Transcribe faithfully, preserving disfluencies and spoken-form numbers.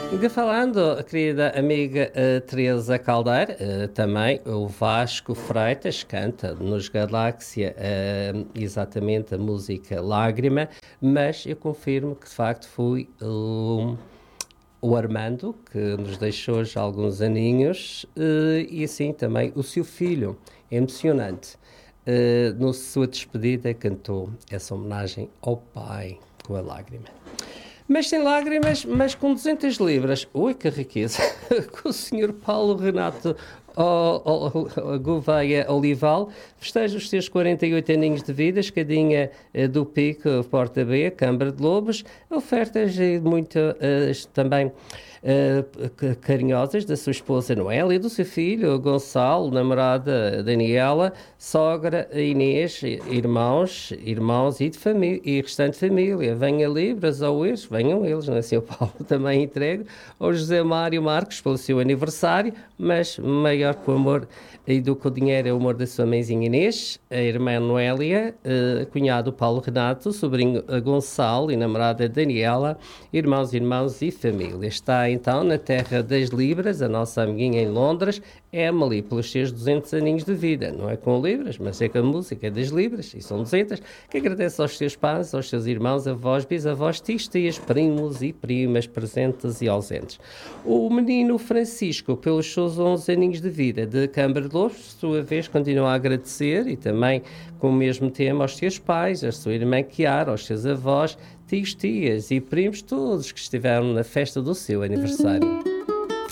Ainda falando, querida amiga uh, Teresa Caldeira, uh, também o Vasco Freitas canta nos Galáxia uh, exatamente a música Lágrima, mas eu confirmo que de facto foi o, o Armando que nos deixou já há alguns aninhos uh, e assim também o seu filho, emocionante. Uh, na sua despedida cantou essa homenagem ao pai com a lágrima. Mas sem lágrimas, mas com duzentas libras. Ui, que riqueza! Com o senhor Paulo Renato Gouveia Olival, festeja os seus quarenta e oito aninhos de vida, escadinha uh, do Pico, Porta B, Câmara de Lobos, ofertas muito uh, também Uh, carinhosas da sua esposa Noélia, do seu filho Gonçalo, namorada Daniela, sogra Inês, irmãos, irmãos e, de família, e restante família. Venha Libras ou eles, venham eles, não é? Seu Paulo também entregue ao José Mário Marcos pelo seu aniversário, mas maior que o amor e do que o dinheiro é o amor da sua mãezinha Inês, a irmã Noélia, uh, cunhado Paulo Renato, sobrinho Gonçalo e namorada Daniela, irmãos, irmãos e família. Está então na terra das Libras, a nossa amiguinha em Londres, Emily, pelos seus duzentos aninhos de vida. Não é com Libras, mas é com a música das Libras, e são duzentas, que agradece aos seus pais, aos seus irmãos, avós, bisavós, tios, tias, primos e primas, presentes e ausentes. O menino Francisco, pelos seus onze aninhos de vida, de Câmara de Lobos, por sua vez, continua a agradecer, e também com o mesmo tema, aos seus pais, à sua irmã Chiara, aos seus avós, tios, tias e primos, todos que estiveram na festa do seu aniversário.